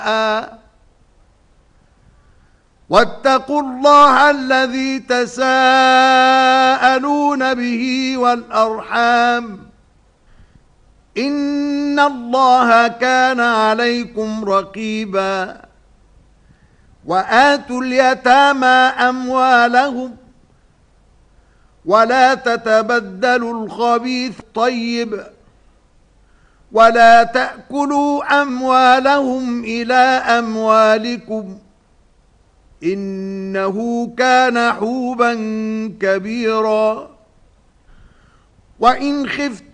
واتقوا الله الذي تساءلون به والأرحام إن الله كان عليكم رقيبا وآتوا اليتامى أموالهم ولا تتبدلوا الخبيث طيب ولا تأكلوا أموالهم إلى أموالكم إنه كان حوبا كبيرا وإن خفتم